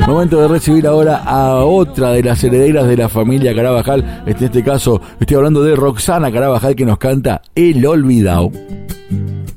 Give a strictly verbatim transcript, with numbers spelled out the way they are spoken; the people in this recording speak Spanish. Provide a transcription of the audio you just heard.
Momento de recibir ahora a otra de las herederas de la familia Carabajal. En este caso estoy hablando de Roxana Carabajal, que nos canta El Olvidado.